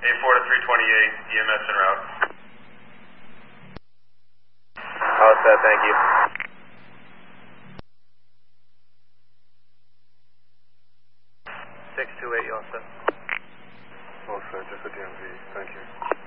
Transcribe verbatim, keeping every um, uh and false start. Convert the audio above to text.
eight four to three twenty-eight, E M S en route. All set, thank you. six two eight, you all set? All set, just a D M V, thank you.